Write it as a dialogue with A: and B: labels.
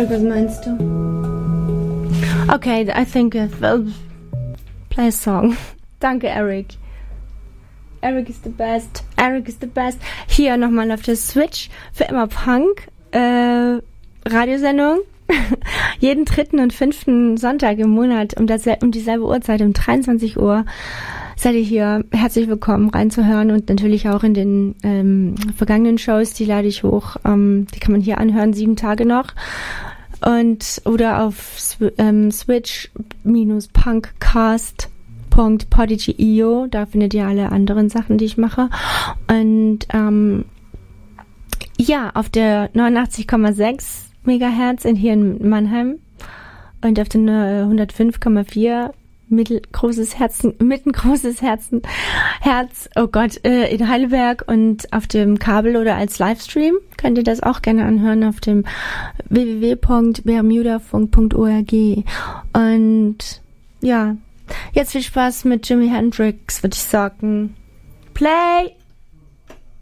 A: Eric, was meinst du? Okay, I think well, play a song. Danke, Eric. Eric is the best. Eric is the best. Hier nochmal auf der Switch für immer Punk Radiosendung. Jeden 3. und 5. Sonntag im Monat um dieselbe Uhrzeit, um 23 Uhr seid ihr hier. Herzlich willkommen reinzuhören und natürlich auch in den vergangenen Shows, die lade ich hoch. Die kann man hier anhören, 7 Tage noch. Oder auf switch-punkcast.podigy.io, da findet ihr alle anderen Sachen, die ich mache. Und auf der 89,6 Megahertz hier in Mannheim und auf den 105,4 mittelgroßes Herz, oh Gott, in Heidelberg und auf dem Kabel oder als Livestream könnt ihr das auch gerne anhören auf dem www.bermudafunk.org. Und ja, jetzt viel Spaß mit Jimi Hendrix, würde ich sagen. Play!